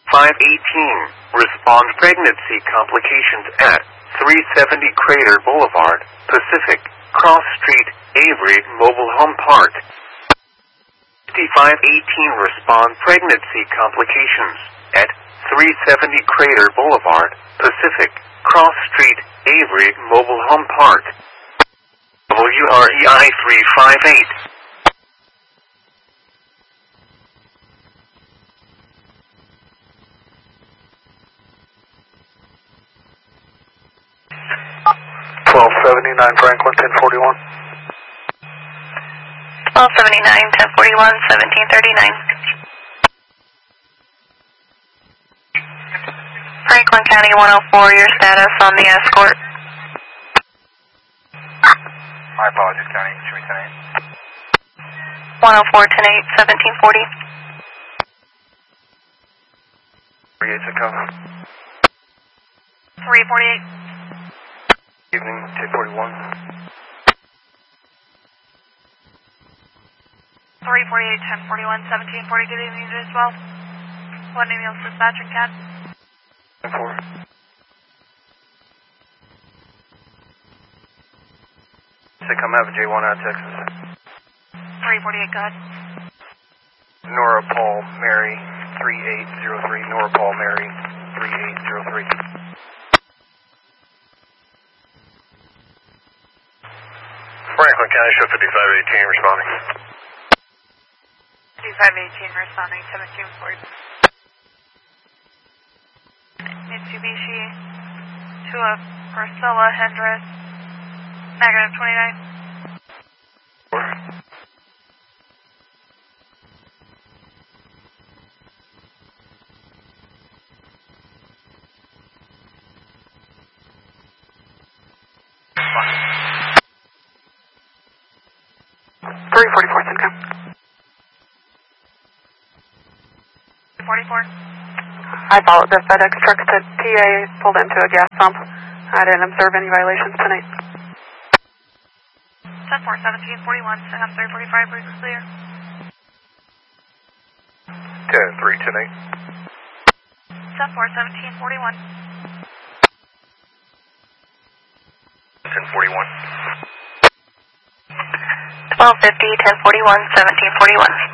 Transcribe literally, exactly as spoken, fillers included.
five eighteen. Respond pregnancy complications at three seventy Crater Boulevard, Pacific, Cross Street, Avery Mobile Home Park. fifty-five eighteen. Respond pregnancy complications at three seventy Crater Boulevard, Pacific, Cross Street, Avery Mobile Home Park. W R E I three five eight. twelve seventy-nine Franklin, ten forty-one. twelve seventy-nine, ten forty-one, seventeen thirty-nine. Franklin County one oh four, your status on the escort. My apologies, County, should we ten eight? one oh four, ten eight, seventeen forty. three eight Sitco. three forty-eight. Evening, ten forty-one. three forty-eight, ten forty-one, seventeen forty, good evening as well. One email dispatcher, Cat. ten four. Sitco, have a J one out of Texas. three forty-eight, go ahead. Nora Paul Mary, three eight zero three. Nora Paul Mary, three eight zero three. Franklin County, show fifty-five eighteen responding. fifty-five eighteen responding, seventeen forty. Mitsubishi to a Priscilla Hendricks, negative twenty-nine. Four. three forty-four, Simcoe. forty-four. I followed the FedEx truck to P A, pulled into a gas pump. I didn't observe any violations tonight. ten four, seventeen forty-one, Sam three forty-five, please clear. ten three, ten eight. ten four, seventeen forty-one. ten forty-one. twelve fifty, ten forty-one, seventeen forty-one.